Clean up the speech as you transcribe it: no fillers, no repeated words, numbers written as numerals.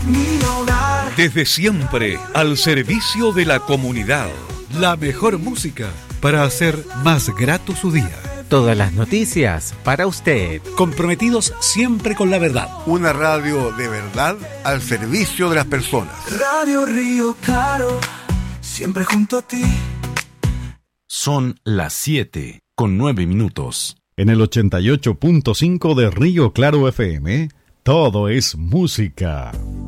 mi hogar. Desde siempre, al servicio de la comunidad. La mejor música para hacer más grato su día. Todas las noticias para usted. Comprometidos siempre con la verdad. Una radio de verdad al servicio de las personas. Radio Río Claro, siempre junto a ti. Son las 7:09. En el 88.5 de Río Claro FM, todo es música.